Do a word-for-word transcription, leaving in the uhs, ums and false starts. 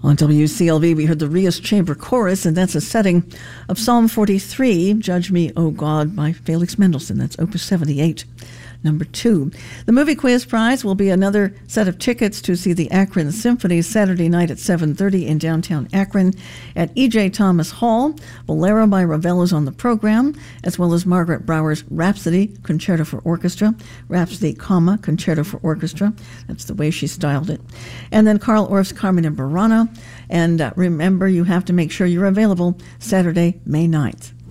On W C L V, we heard the Rias Chamber Chorus, and that's a setting of Psalm forty-three, Judge Me, O God, by Felix Mendelssohn. That's Opus seventy-eight, number two. The Movie Quiz Prize will be another set of tickets to see the Akron Symphony Saturday night at seven thirty in downtown Akron at E J. Thomas Hall. Bolero by Ravel is on the program, as well as Margaret Brower's Rhapsody, Concerto for Orchestra. Rhapsody, comma, Concerto for Orchestra. That's the way she styled it. And then Carl Orff's Carmen and Burana. And uh, remember, you have to make sure you're available Saturday, May ninth.